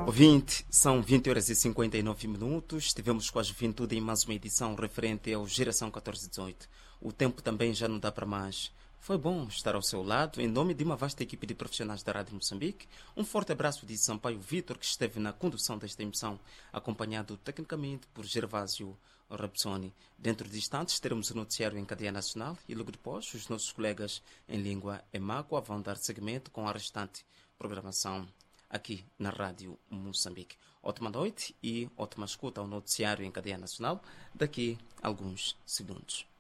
Ouvinte, são 20 horas e 59 minutos. Estivemos com a juventude em mais uma edição referente ao Geração 1418. O tempo também já não dá para mais. Foi bom estar ao seu lado, em nome de uma vasta equipe de profissionais da Rádio Moçambique. Um forte abraço de Sampaio Vitor, que esteve na condução desta emissão, acompanhado tecnicamente por Gervásio Rapsoni. Dentro de instantes teremos o noticiário em cadeia nacional e logo depois os nossos colegas em língua emáqua vão dar seguimento com a restante programação aqui na Rádio Moçambique. Ótima noite e ótima escuta ao noticiário em cadeia nacional daqui a alguns segundos.